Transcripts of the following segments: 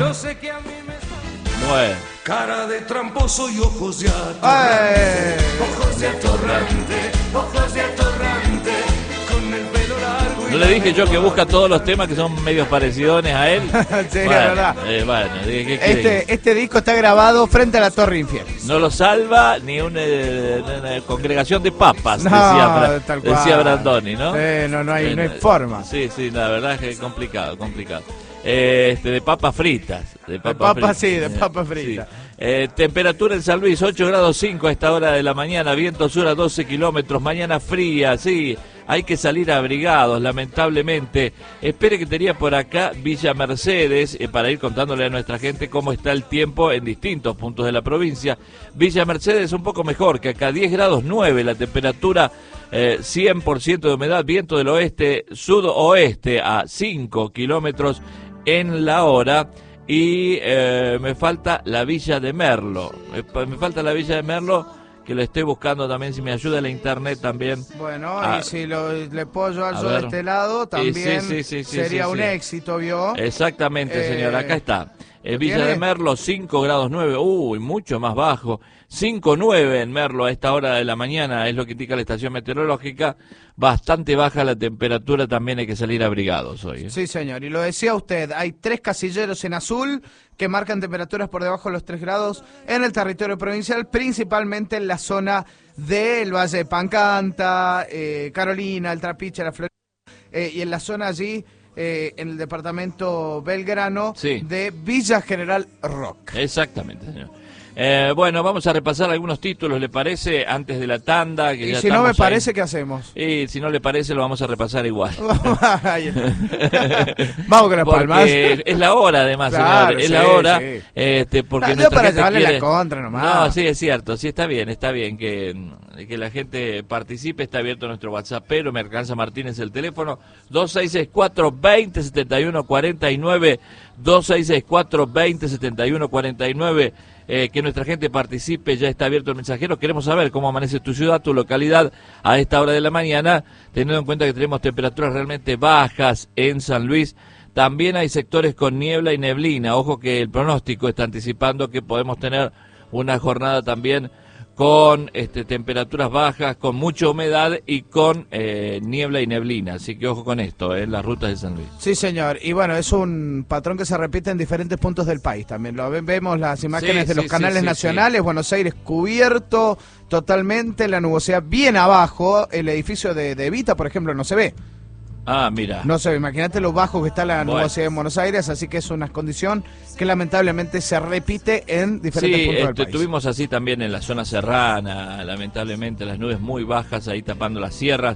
Yo sé que a mí me... Bueno. Cara de tramposo y ojos de atorrante. Ojos de atorrante, ojos de atorrante. Con el pelo largo y ¿No le dije yo que busca todos los temas que son medios parecidos a él? Sí, bueno, la verdad. Bueno, ¿qué Este disco está grabado frente a la Torre Infiel. no lo salva ni una congregación de papas, No, tal cual. decía Brandoni, ¿no? No hay forma. Sí, la verdad es que es complicado. De papas fritas. De papas fritas. Temperatura en San Luis, 8 grados 5 a esta hora de la mañana, viento sur a 12 kilómetros, mañana fría, sí, hay que salir abrigados, lamentablemente. Espere que tenía por acá Villa Mercedes, para ir contándole a nuestra gente cómo está el tiempo en distintos puntos de la provincia. Villa Mercedes un poco mejor que acá, 10 grados 9, la temperatura, 100% de humedad, viento del oeste, sudoeste a 5 kilómetros en la hora. Y me falta la Villa de Merlo. Me falta la Villa de Merlo, que lo estoy buscando también, si me ayuda la internet también. Bueno, y si le puedo ayudar yo de este lado, también sería un éxito, ¿vio? Exactamente, señor, acá está. Villa de Merlo, 5 grados 9, mucho más bajo. 5,9 en Merlo a esta hora de la mañana, es lo que indica la estación meteorológica. Bastante baja la temperatura, también hay que salir abrigados hoy. Sí, señor, y lo decía usted, hay 3 casilleros en azul que marcan temperaturas por debajo de los 3 grados en el territorio provincial, principalmente en la zona del Valle de Pancanta, Carolina, el Trapiche, la Florida, y en la zona allí... en el departamento Belgrano de Villa General Roca. Exactamente, señor. Bueno, vamos a repasar algunos títulos, ¿le parece? Antes de la tanda. Que y ya si no me parece, ahí. ¿qué hacemos? Y si no le parece, lo vamos a repasar igual. Vamos con las palmas. Es la hora, además, claro, señor. Es la hora. Porque no para gente llevarle quiere... la contra nomás. No, sí, es cierto. Sí, está bien que la gente participe. Está abierto nuestro WhatsApp, pero me alcanza Martínez el teléfono. 2664-2071-49. 2664-2071-49. Que nuestra gente participe, ya está abierto el mensajero. Queremos saber cómo amanece tu ciudad, tu localidad a esta hora de la mañana, teniendo en cuenta que tenemos temperaturas realmente bajas en San Luis. También hay sectores con niebla y neblina. Ojo que el pronóstico está anticipando que podemos tener una jornada también con temperaturas bajas, con mucha humedad y con niebla y neblina. Así que ojo con esto, en las rutas de San Luis. Sí, señor. Y bueno, es un patrón que se repite en diferentes puntos del país también. Vemos las imágenes de los canales nacionales. Buenos Aires cubierto totalmente, la nubosidad bien abajo. El edificio de Evita, por ejemplo, no se ve. Ah, mira. No sé, imagínate lo bajo que está la nubosidad en Buenos Aires, así que es una condición que lamentablemente se repite en diferentes puntos del país. Tuvimos así también en la zona serrana, lamentablemente las nubes muy bajas ahí tapando las sierras.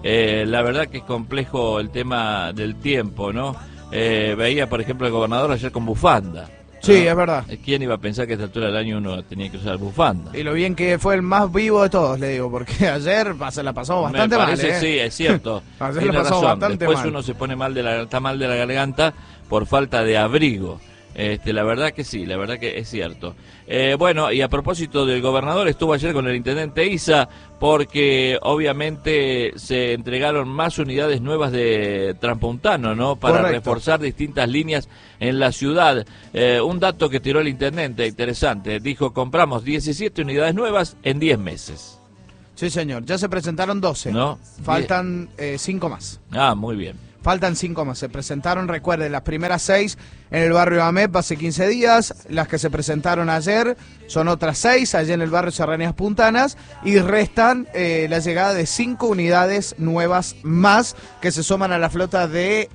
La verdad que es complejo el tema del tiempo, ¿no? Veía, por ejemplo, el gobernador ayer con bufanda. Sí, es verdad. ¿Quién iba a pensar que a esta altura del año uno tenía que usar bufanda? Y lo bien que fue el más vivo de todos, le digo, porque ayer la pasamos bastante mal. Sí, es cierto. Ayer tiene la pasamos razón. bastante Después mal. uno se pone está mal de la garganta por falta de abrigo. La verdad que sí, la verdad que es cierto. Bueno, y a propósito del gobernador, estuvo ayer con el intendente Isa, porque obviamente se entregaron más unidades nuevas de Transpuntano, ¿no? Para reforzar distintas líneas en la ciudad. Un dato que tiró el intendente, interesante, dijo, compramos 17 unidades nuevas en 10 meses. Sí, señor, ya se presentaron 12, ¿no? Faltan 5 más. Ah, muy bien. Faltan 5 más. Se presentaron, recuerden, las primeras 6 en el barrio AMEP hace 15 días. Las que se presentaron ayer son otras 6 allá en el barrio Serranías Puntanas. Y restan la llegada de 5 unidades nuevas más que se suman a la flota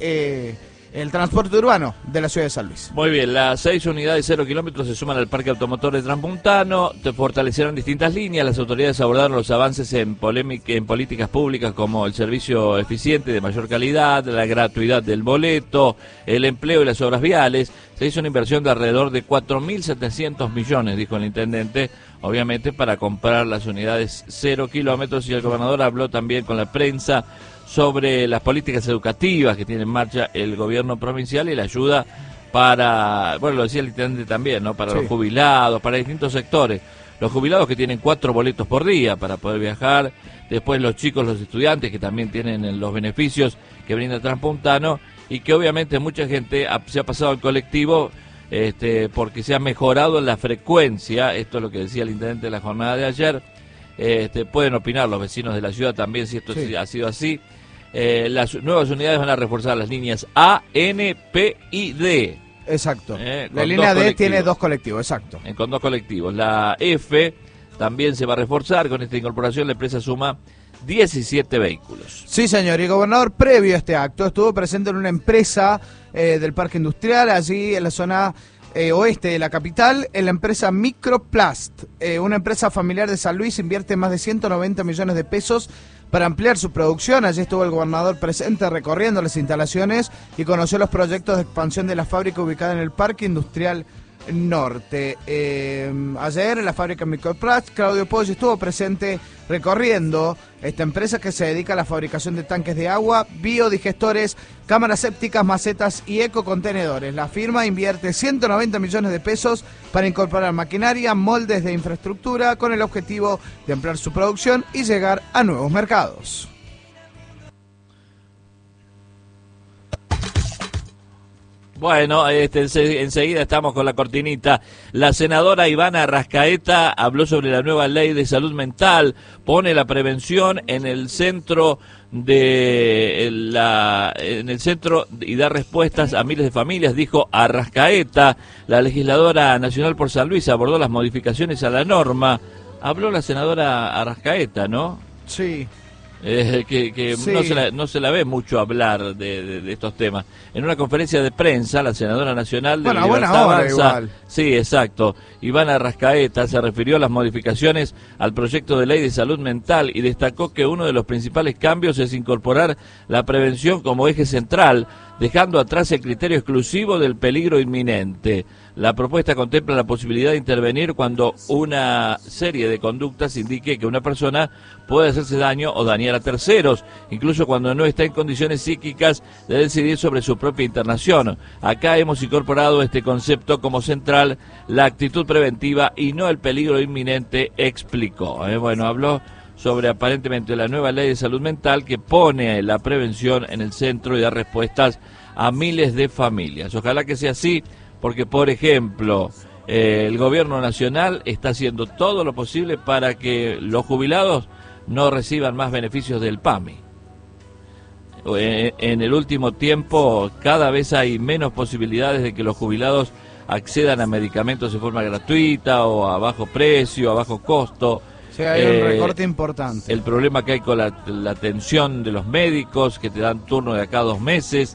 de el transporte urbano de la ciudad de San Luis. Muy bien, las 6 unidades 0 kilómetros se suman al parque automotor de Transpuntano, fortalecieron distintas líneas, las autoridades abordaron los avances en políticas públicas como el servicio eficiente de mayor calidad, la gratuidad del boleto, el empleo y las obras viales. Se hizo una inversión de alrededor de 4.700 millones, dijo el intendente, obviamente para comprar las unidades 0 kilómetros, y el gobernador habló también con la prensa sobre las políticas educativas que tiene en marcha el gobierno provincial y la ayuda para, bueno, lo decía el intendente también, ¿no? Para los jubilados, para distintos sectores. Los jubilados que tienen 4 boletos por día para poder viajar, después los chicos, los estudiantes que también tienen los beneficios que brinda Transpuntano, y que obviamente mucha gente se ha pasado al colectivo porque se ha mejorado la frecuencia, esto es lo que decía el intendente de la jornada de ayer. Pueden opinar los vecinos de la ciudad también si esto ha sido así. Las nuevas unidades van a reforzar las líneas A, N, P y D. Exacto. La línea D tiene 2 colectivos, exacto. Con 2 colectivos. La F también se va a reforzar. Con esta incorporación la empresa suma 17 vehículos. Sí, señor. Y el gobernador, previo a este acto, estuvo presente en una empresa del parque industrial, allí en la zona oeste de la capital, en la empresa Microplast. Una empresa familiar de San Luis invierte más de 190 millones de pesos para ampliar su producción. Allí estuvo el gobernador presente recorriendo las instalaciones y conoció los proyectos de expansión de la fábrica ubicada en el Parque Industrial Norte. Ayer en la fábrica Microplast, Claudio Poggi estuvo presente recorriendo esta empresa que se dedica a la fabricación de tanques de agua, biodigestores, cámaras sépticas, macetas y ecocontenedores. La firma invierte 190 millones de pesos para incorporar maquinaria, moldes de infraestructura con el objetivo de ampliar su producción y llegar a nuevos mercados. Bueno, enseguida estamos con la cortinita. La senadora Ivana Arrascaeta habló sobre la nueva ley de salud mental, pone la prevención en el centro y da respuestas a miles de familias, dijo Arrascaeta. La legisladora nacional por San Luis abordó las modificaciones a la norma. Habló la senadora Arrascaeta, ¿no? Sí. Sí. No se la ve mucho hablar de estos temas. En una conferencia de prensa, la senadora nacional de Libertad Avanza, sí, exacto, Ivana Arrascaeta se refirió a las modificaciones al proyecto de ley de salud mental y destacó que uno de los principales cambios es incorporar la prevención como eje central, dejando atrás el criterio exclusivo del peligro inminente. La propuesta contempla la posibilidad de intervenir cuando una serie de conductas indique que una persona puede hacerse daño o dañar a terceros, incluso cuando no está en condiciones psíquicas de decidir sobre su propia internación. Acá hemos incorporado este concepto como central, la actitud preventiva y no el peligro inminente, explicó. Bueno, habló sobre aparentemente la nueva ley de salud mental que pone la prevención en el centro y da respuestas a miles de familias. Ojalá que sea así, porque por ejemplo, el gobierno nacional está haciendo todo lo posible para que los jubilados no reciban más beneficios del PAMI. En el último tiempo cada vez hay menos posibilidades de que los jubilados accedan a medicamentos de forma gratuita o a bajo precio, a bajo costo. Sí, hay un recorte importante. El problema que hay con la atención de los médicos, que te dan turno de acá a 2 meses,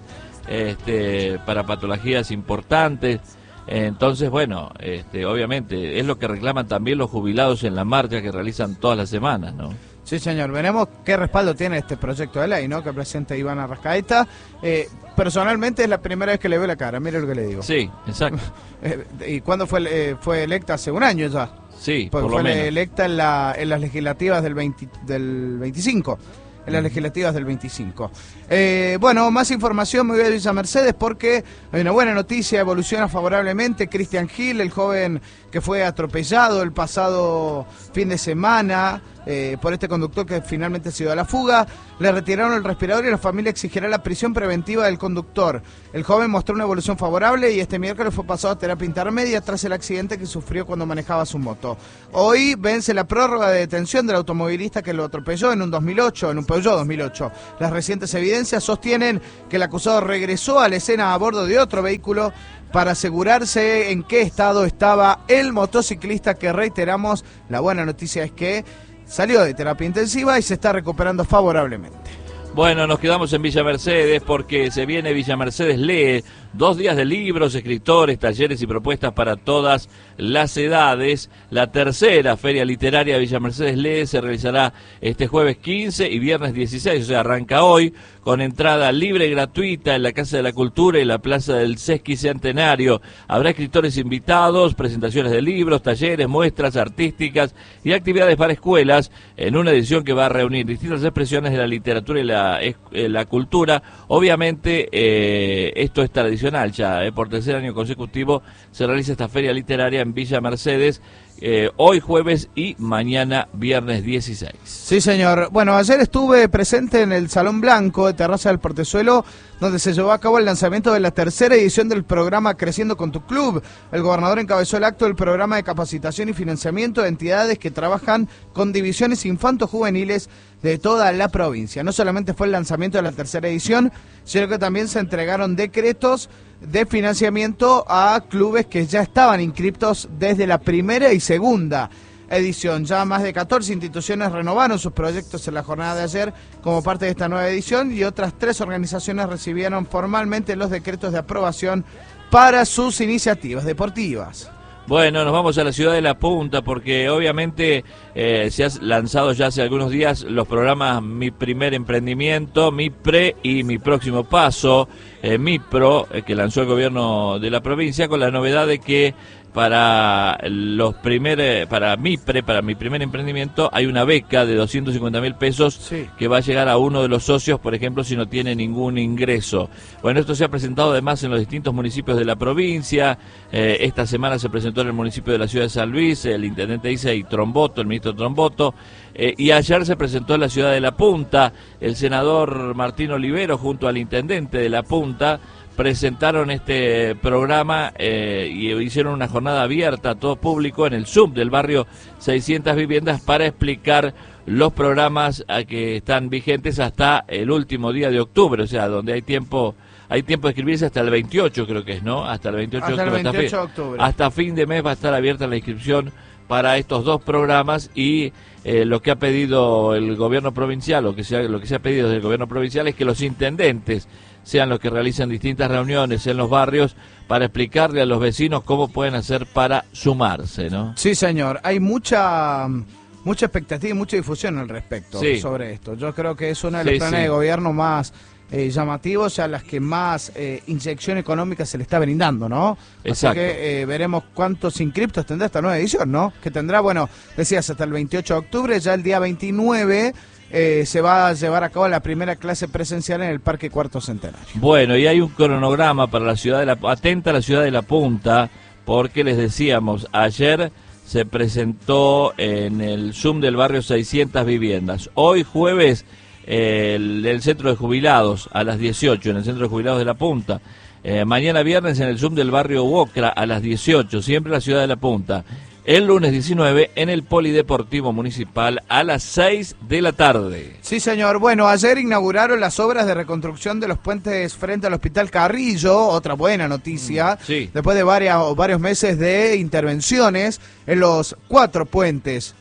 para patologías importantes. Entonces, bueno, obviamente es lo que reclaman también los jubilados en la marcha que realizan todas las semanas, ¿no? Sí, señor. Veremos qué respaldo tiene este proyecto de ley, ¿no? Que presenta Ivana Arrascaeta. Personalmente es la primera vez que le veo la cara, mire lo que le digo. Sí, exacto. ¿Y cuándo fue electa? Hace un año ya. Sí, porque por lo menos. Fue electa en las legislativas del 25. En las legislativas del 25. Bueno, más información, me voy a Villa Mercedes porque hay una buena noticia, evoluciona favorablemente. Cristian Gil, el joven que fue atropellado el pasado fin de semana por este conductor que finalmente se dio a la fuga, le retiraron el respirador y la familia exigirá la prisión preventiva del conductor. El joven mostró una evolución favorable y este miércoles fue pasado a terapia intermedia tras el accidente que sufrió cuando manejaba su moto. Hoy vence la prórroga de detención del automovilista que lo atropelló en un Peugeot 2008. Las recientes evidencias sostienen que el acusado regresó a la escena a bordo de otro vehículo para asegurarse en qué estado estaba el motociclista, que reiteramos, la buena noticia es que salió de terapia intensiva y se está recuperando favorablemente. Bueno, nos quedamos en Villa Mercedes porque se viene Villa Mercedes Lee, 2 días de libros, escritores, talleres y propuestas para todas las edades. La tercera Feria Literaria de Villa Mercedes Lee se realizará este jueves 15 y viernes 16, o sea, arranca hoy, con entrada libre y gratuita en la Casa de la Cultura y la Plaza del Sesquicentenario. Habrá escritores invitados, presentaciones de libros, talleres, muestras artísticas y actividades para escuelas, en una edición que va a reunir distintas expresiones de la literatura y la cultura. Obviamente, esto es tradición tradicional ya, por tercer año consecutivo se realiza esta feria literaria en Villa Mercedes, hoy jueves y mañana viernes 16. Sí, señor. Bueno, ayer estuve presente en el Salón Blanco de Terraza del Portezuelo, donde se llevó a cabo el lanzamiento de la tercera edición del programa Creciendo con tu Club. El gobernador encabezó el acto del programa de capacitación y financiamiento de entidades que trabajan con divisiones infanto-juveniles de toda la provincia. No solamente fue el lanzamiento de la tercera edición, sino que también se entregaron decretos de financiamiento a clubes que ya estaban inscriptos desde la primera y segunda edición. Ya más de 14 instituciones renovaron sus proyectos en la jornada de ayer como parte de esta nueva edición, y otras 3 organizaciones recibieron formalmente los decretos de aprobación para sus iniciativas deportivas. Bueno, nos vamos a la ciudad de La Punta porque obviamente se ha lanzado ya hace algunos días los programas Mi Primer Emprendimiento, Mi Pre y Mi Próximo Paso, Mi Pro, que lanzó el gobierno de la provincia, con la novedad de que para Mi Primer Emprendimiento hay una beca de 250.000 pesos sí, que va a llegar a uno de los socios, por ejemplo, si no tiene ningún ingreso. Bueno, esto se ha presentado además en los distintos municipios de la provincia. Esta semana se presentó en el municipio de la ciudad de San Luis, el intendente dice, y Tromboto, el ministro Tromboto, y ayer se presentó en la ciudad de La Punta. El senador Martín Olivero junto al intendente de La Punta presentaron este programa y hicieron una jornada abierta a todo público en el Zoom del barrio 600 Viviendas para explicar los programas que están vigentes hasta el último día de octubre, o sea, donde hay tiempo de inscribirse hasta el 28, creo que es, ¿no? Hasta el 28 hasta de octubre. De octubre. Hasta fin de mes va a estar abierta la inscripción para estos dos programas, y lo que ha pedido el gobierno provincial, lo que se ha pedido desde el gobierno provincial es que los intendentes sean los que realizan distintas reuniones en los barrios para explicarle a los vecinos cómo pueden hacer para sumarse, ¿no? Sí, señor. Hay mucha expectativa y mucha difusión al respecto sobre esto. Yo creo que es una de las planes de gobierno más llamativos, a las que más inyección económica se le está brindando, ¿no? Exacto. Así que veremos cuántos inscriptos tendrá esta nueva edición, ¿no? Que tendrá, bueno, decías, hasta el 28 de octubre, ya el día 29... se va a llevar a cabo la primera clase presencial en el Parque Cuarto Centenario. Bueno, y hay un cronograma para la ciudad atenta a la ciudad de La Punta, porque les decíamos, ayer se presentó en el Zoom del barrio 600 Viviendas. Hoy jueves, el centro de jubilados a las 18, en el centro de jubilados de La Punta. Mañana viernes en el Zoom del barrio Uocra a las 18, siempre en la ciudad de La Punta. El lunes 19 en el Polideportivo Municipal a las 6 de la tarde. Sí, señor. Bueno, ayer inauguraron las obras de reconstrucción de los puentes frente al Hospital Carrillo, otra buena noticia. Sí. Después de varios meses de intervenciones en los 4 puentes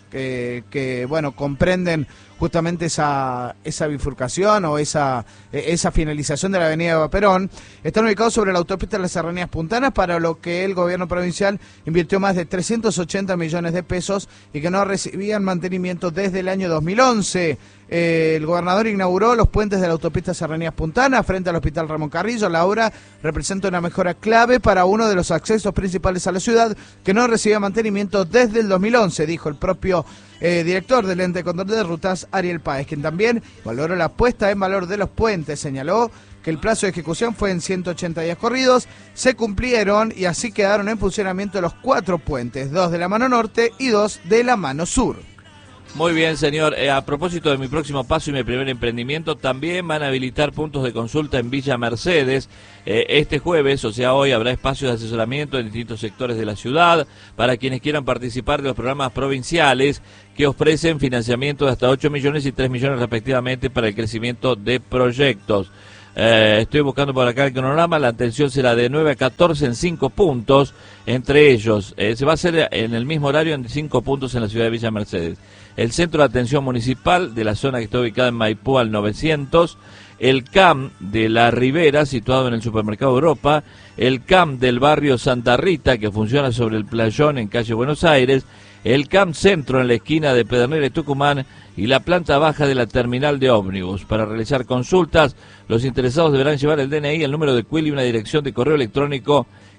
que bueno, comprenden justamente esa bifurcación o esa finalización de la avenida Eva Perón, están ubicados sobre la autopista de las Serranías Puntanas, para lo que el gobierno provincial invirtió más de 380 millones de pesos y que no recibían mantenimiento desde el año 2011. El gobernador inauguró los puentes de la autopista Serranías Puntanas frente al Hospital Ramón Carrillo. La obra representa una mejora clave para uno de los accesos principales a la ciudad que no recibía mantenimiento desde el 2011, dijo el propio director del ente de control de rutas, Ariel Páez, quien también valoró la puesta en valor de los puentes. Señaló que el plazo de ejecución fue en 180 días corridos, se cumplieron y así quedaron en funcionamiento los 4 puentes, 2 de la mano norte y 2 de la mano sur. Muy bien, señor. A propósito de Mi Próximo Paso y Mi Primer Emprendimiento, también van a habilitar puntos de consulta en Villa Mercedes. Este jueves, o sea hoy, habrá espacios de asesoramiento en distintos sectores de la ciudad para quienes quieran participar de los programas provinciales que ofrecen financiamiento de hasta 8 millones y 3 millones respectivamente para el crecimiento de proyectos. Estoy buscando por acá el cronograma. La atención será de 9 a 14 en 5 puntos, entre ellos se va a hacer en el mismo horario en 5 puntos en la ciudad de Villa Mercedes: el Centro de Atención Municipal de la zona que está ubicada en Maipú al 900, el CAM de La Ribera, situado en el Supermercado Europa, el CAM del barrio Santa Rita, que funciona sobre el Playón en calle Buenos Aires, el CAM Centro en la esquina de Pedernera y Tucumán, y la planta baja de la terminal de ómnibus. Para realizar consultas, los interesados deberán llevar el DNI, el número de CUIL y una dirección de correo electrónico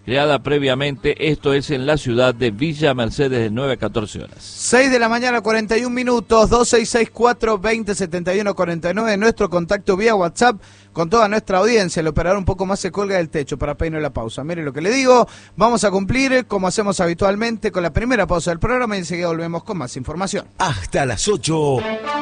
creada previamente. Esto es en la ciudad de Villa Mercedes de 9 a 14 horas. 6 de la mañana, 41 minutos, 2664-2071-49, nuestro contacto vía WhatsApp con toda nuestra audiencia. El operador un poco más se colga del techo para pedirnos la pausa. Mire lo que le digo, vamos a cumplir como hacemos habitualmente con la primera pausa del programa y enseguida volvemos con más información. Hasta las 8.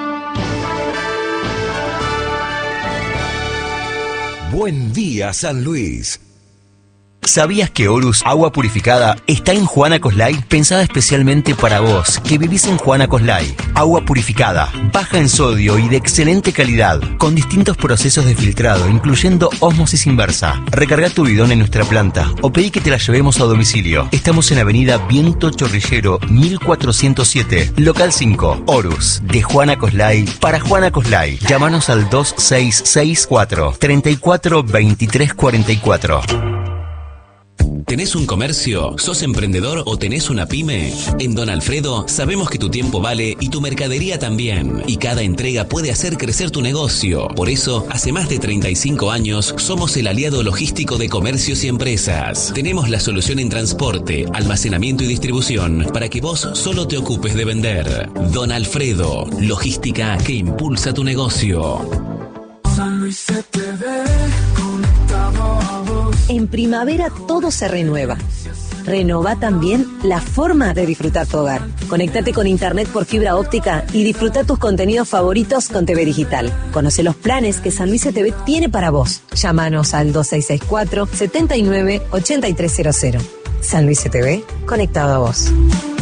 Buen día, San Luis. ¿Sabías que Horus Agua Purificada está en Juana Coslay? Pensada especialmente para vos, que vivís en Juana Coslay. Agua purificada, baja en sodio y de excelente calidad, con distintos procesos de filtrado, incluyendo ósmosis inversa. Recarga tu bidón en nuestra planta o pedí que te la llevemos a domicilio. Estamos en Avenida Viento Chorrillero, 1407, local 5, Horus, de Juana Coslay para Juana Coslay. Llámanos al 2664 34 23 44. ¿Tenés un comercio? ¿Sos emprendedor o tenés una pyme? En Don Alfredo sabemos que tu tiempo vale y tu mercadería también. Y cada entrega puede hacer crecer tu negocio. Por eso, hace más de 35 años, somos el aliado logístico de comercios y empresas. Tenemos la solución en transporte, almacenamiento y distribución para que vos solo te ocupes de vender. Don Alfredo, logística que impulsa tu negocio. San Luis se te ve conectado a vos. En primavera todo se renueva. Renova también la forma de disfrutar tu hogar. Conéctate con internet por fibra óptica y disfruta tus contenidos favoritos con TV Digital. Conoce los planes que San Luis TV tiene para vos. Llámanos al 2664 79 8300. San Luis TV, conectado a vos.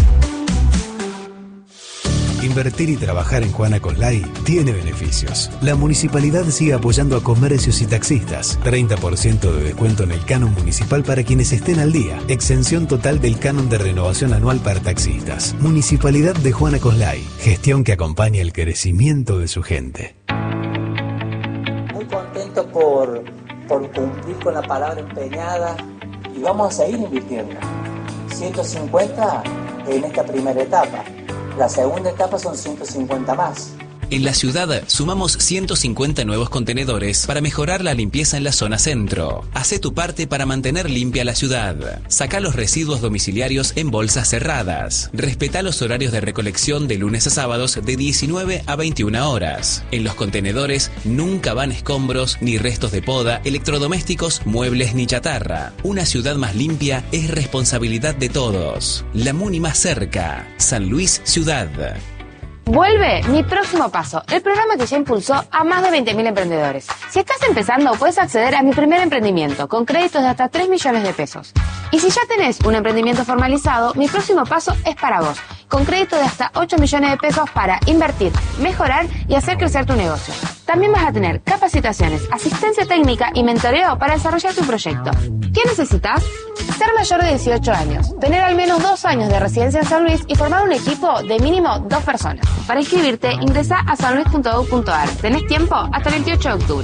Invertir y trabajar en Juana Coslay tiene beneficios. La municipalidad sigue apoyando a comercios y taxistas. 30% de descuento en el canon municipal para quienes estén al día. Exención total del canon de renovación anual para taxistas. Municipalidad de Juana Coslay. Gestión que acompaña el crecimiento de su gente. Muy contento por cumplir con la palabra empeñada y vamos a seguir invirtiendo. 150 en esta primera etapa. La segunda etapa son 150 más. En la ciudad sumamos 150 nuevos contenedores para mejorar la limpieza en la zona centro. Hacé tu parte para mantener limpia la ciudad. Sacá los residuos domiciliarios en bolsas cerradas. Respetá los horarios de recolección de lunes a sábados de 19 a 21 horas. En los contenedores nunca van escombros ni restos de poda, electrodomésticos, muebles ni chatarra. Una ciudad más limpia es responsabilidad de todos. La Muni más cerca. San Luis Ciudad. Vuelve Mi Próximo Paso, el programa que ya impulsó a más de 20.000 emprendedores. Si estás empezando, puedes acceder a Mi Primer Emprendimiento con créditos de hasta 3 millones de pesos. Y si ya tenés un emprendimiento formalizado, Mi Próximo Paso es para vos, con créditos de hasta 8 millones de pesos para invertir, mejorar y hacer crecer tu negocio. También vas a tener capacitaciones, asistencia técnica y mentoreo para desarrollar tu proyecto. ¿Qué necesitas? Ser mayor de 18 años, tener al menos 2 años de residencia en San Luis y formar un equipo de mínimo 2 personas. Para inscribirte, ingresa a sanluis.gov.ar. Tenés tiempo hasta el 28 de octubre.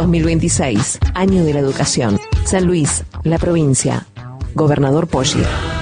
2026, Año de la Educación. San Luis, la provincia. Gobernador Poggi.